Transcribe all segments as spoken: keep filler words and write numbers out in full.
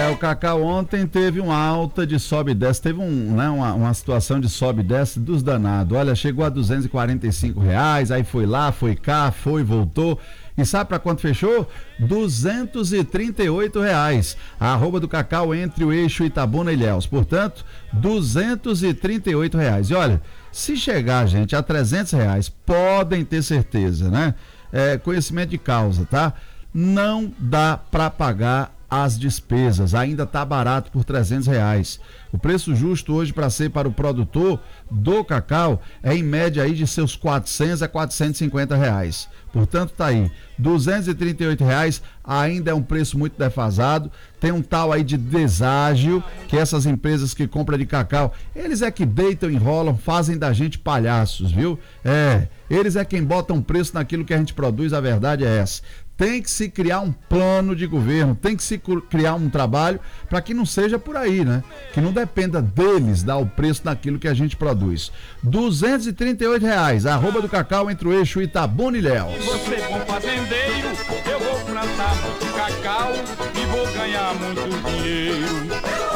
o Cacau ontem teve uma alta de sobe e desce, teve um, né, uma, uma situação de sobe e desce dos danados. Olha, chegou a duzentos e quarenta e cinco reais, aí foi lá, foi cá, foi, voltou. E sabe para quanto fechou? duzentos e trinta e oito reais. A arroba do Cacau entre o eixo Itabuna e Ilhéus. Portanto, duzentos e trinta e oito reais. E olha, se chegar, gente, a trezentos reais, podem ter certeza, né? É, conhecimento de causa, tá? Não dá para pagar as despesas, ainda tá barato por trezentos reais. O preço justo hoje para ser para o produtor do cacau é em média aí de seus quatrocentos a quatrocentos e cinquenta reais. Portanto, tá aí, duzentos e trinta e oito reais, ainda é um preço muito defasado. Tem um tal aí de deságio, que essas empresas que compram de cacau, eles é que deitam, enrolam, fazem da gente palhaços, viu? É, eles é quem botam preço naquilo que a gente produz, a verdade é essa. Tem que se criar um plano de governo, tem que se criar um trabalho para que não seja por aí, né? Que não dependa deles dar o preço naquilo que a gente produz. duzentos e trinta e oito reais, arroba do Cacau entre o eixo Itabuna e Ilhéus. Você é bom fazendeiro, eu vou plantar muito cacau e vou ganhar muito dinheiro.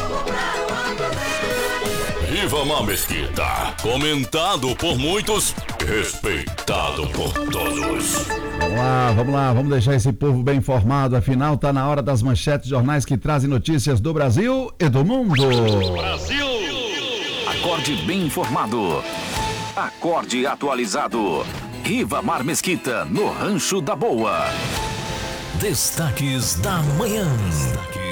Rivamar Mesquita, comentado por muitos, respeitado por todos. Vamos lá, vamos lá, vamos deixar esse povo bem informado, afinal tá na hora das manchetes de jornais que trazem notícias do Brasil e do mundo. Brasil! Acorde bem informado. Acorde atualizado. Rivamar Mesquita no Rancho da Boa. Destaques da manhã. Destaques